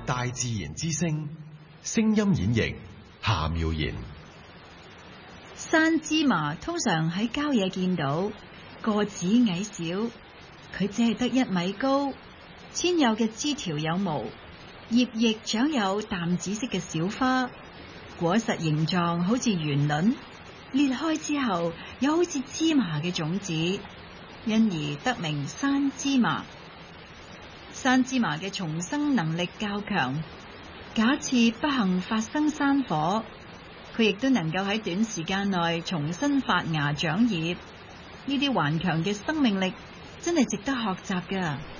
大自然之聲，聲音演繹夏妙然。 山芝麻通常喺郊野見到，個子矮小，佢只係得1米高，鮮幼嘅枝條有毛，葉翼長有淡紫色嘅小花，果實形狀好似圓輪，裂開之後有好似芝麻嘅種子，因而得名山芝麻。山芝麻嘅重生能力較強，假設不幸發生山火，佢亦都能夠喺短時間內重新發芽長葉。呢啲頑強嘅生命力真係值得學習㗎。